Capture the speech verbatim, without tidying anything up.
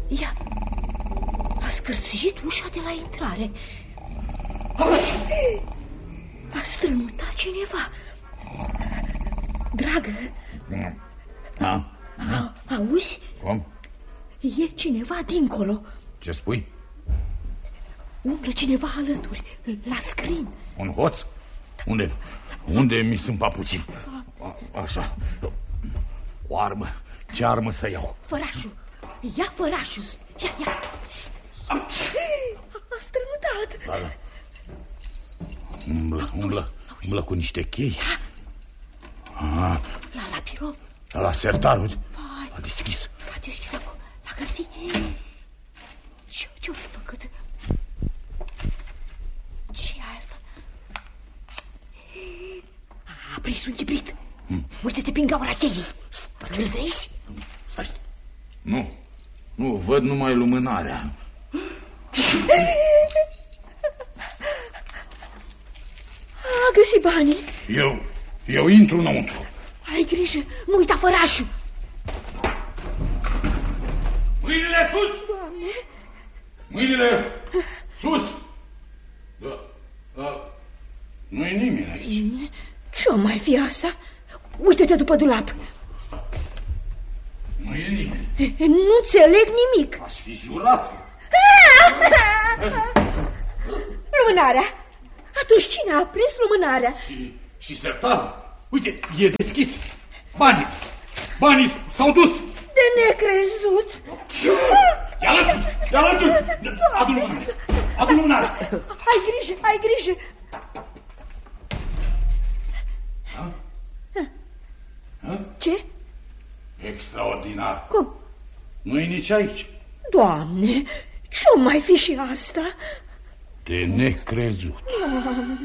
Ia, a scârțâit ușa de la intrare. A strănutat cineva. Dragă, da? A, auzi? Cum? E cineva dincolo. Ce spui? Umblă cineva alături, la scrin. Un hoț? Unde? Unde mi sunt papucii? A, așa. O armă. Ce armă să iau? Fărașul. Ia fărașul. Ia, ia. A, a strănutat. Da, da. Umblă, umblă, umblă cu niște chei. La, la birou. La sertar, uite. A deschis. A deschis acum, la hârtii. Ce-o făcut? Ce-i asta? A prins un chibrit. Hmm. Uite-te prin gaura cheii. Îl vezi? Stai, stai. Nu, nu, văd numai lumânarea. A găsit banii. Eu, eu intru înăuntru. Ai grijă, nu uita fărașul. Mâinile sus! Doamne! Mâinile sus! Da, da. Nu-i nimeni aici. Ce-o mai fi asta? Uită-te după dulap. Nu e nimeni. Nu înțeleg nimic. Aș fi jurat. Lumânarea. Atunci cine a prins lumânarea? Și, și sertarul. Uite, e deschis. Banii. Banii s-au dus. De necrezut. Ia alături, ia alături. Adu lumânare. Adu lumânare. Ai grijă, ai grijă. Ha? Ha? Ce? Extraordinar. Cum? Nu-i nici aici. Doamne, ce-o mai fi și asta? De necrezut. Doamne.